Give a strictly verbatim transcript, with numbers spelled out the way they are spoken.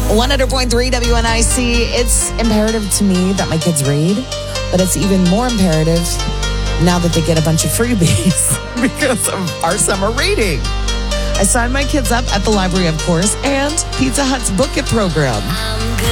one hundred point three W N I C. It's imperative to me that my kids read, but it's even more imperative now that they get a bunch of freebies because of our summer reading. I signed my kids up at the library, of course, and Pizza Hut's Book It program.